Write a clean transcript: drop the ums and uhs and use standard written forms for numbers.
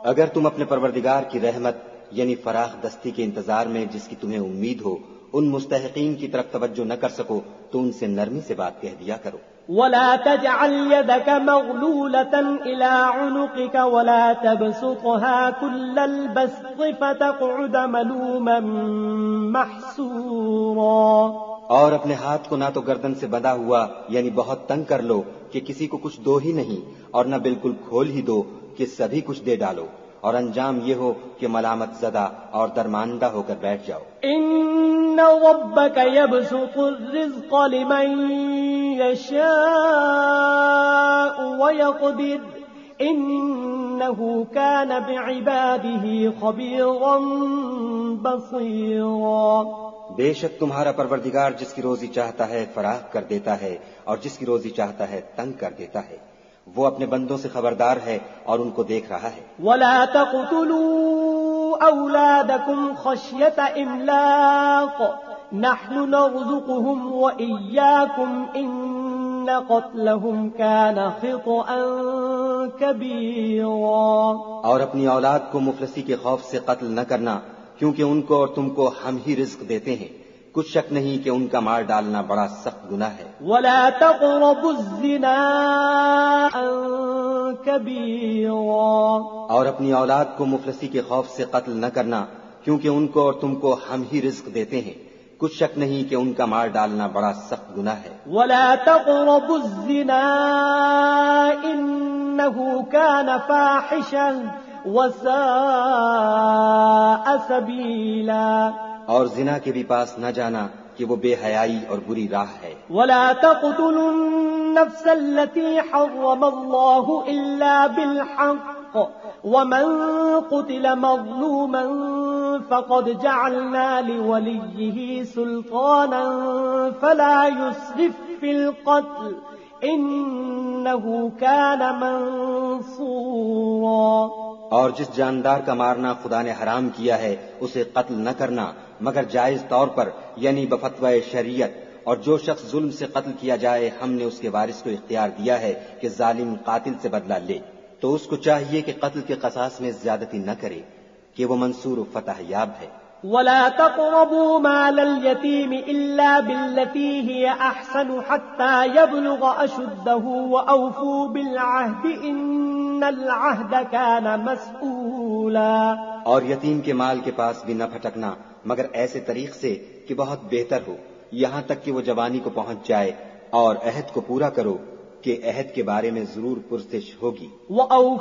اگر تم اپنے پروردگار کی رحمت یعنی فراخ دستی کے انتظار میں جس کی تمہیں امید ہو ان مستحقین کی طرف توجہ نہ کر سکو تو ان سے نرمی سے بات کہہ دیا کرو. ولا تجعل يدك مغلولة إلى عنقك ولا تبسطها كل البسط فتقعد ملوما محسورا. اور اپنے ہاتھ کو نہ تو گردن سے بندھا ہوا یعنی بہت تنگ کر لو کہ کسی کو کچھ دو ہی نہیں اور نہ بالکل کھول ہی دو کہ سبھی کچھ دے ڈالو اور انجام یہ ہو کہ ملامت زدہ اور درماندہ ہو کر بیٹھ جاؤ. ان ربك يبسط الرزق لمن يشاء ويقدر انه كان بعباده خبيرا بصيرا. بے شک تمہارا پروردگار جس کی روزی چاہتا ہے فراخ کر دیتا ہے اور جس کی روزی چاہتا ہے تنگ کر دیتا ہے. وہ اپنے بندوں سے خبردار ہے اور ان کو دیکھ رہا ہے. ولا تقتلوا اولادكم خشية املاق نحن نرزقهم واياكم ان قتلهم كان خطأ كبيرا. اور اپنی اولاد کو مفلسی کے خوف سے قتل نہ کرنا کیونکہ ان کو اور تم کو ہم ہی رزق دیتے ہیں. کچھ شک نہیں کہ ان کا مار ڈالنا بڑا سخت گناہ ہے. ولا تقربوا الزنا كبيرا. اور اپنی اولاد کو مفلسی کے خوف سے قتل نہ کرنا کیونکہ ان کو اور تم کو ہم ہی رزق دیتے ہیں. کچھ شک نہیں کہ ان کا مار ڈالنا بڑا سخت گناہ ہے. ولا تقربوا الزنا انه كان فاحشا وساء سبيلا. اور زنا کے بھی پاس نہ جانا کہ وہ بے حیائی اور بری راہ ہے. ولا تقتلوا النفس التي حرم الله إلا بالحق ومن قتل مظلوما فقد جعلنا لوليه سلطانا فلا يسرف في القتل إنه كان منصورا. اور جس جاندار کا مارنا خدا نے حرام کیا ہے اسے قتل نہ کرنا مگر جائز طور پر یعنی بفتوی شریعت. اور جو شخص ظلم سے قتل کیا جائے ہم نے اس کے وارث کو اختیار دیا ہے کہ ظالم قاتل سے بدلہ لے تو اس کو چاہیے کہ قتل کے قصاص میں زیادتی نہ کرے کہ وہ منصور و فتح یاب ہے. ولا تقربوا مال اليتيم إلا بالتي هي أحسن حتى يبلغ أشده وأوفوا بالعهد إن العهد كان مسؤولا. اور یتیم کے مال کے پاس بھی نہ پھٹکنا مگر ایسے طریق سے کہ بہت بہتر ہو یہاں تک کہ وہ جوانی کو پہنچ جائے اور عہد کو پورا کرو کہ عہد کے بارے میں ضرور پرسش ہوگی.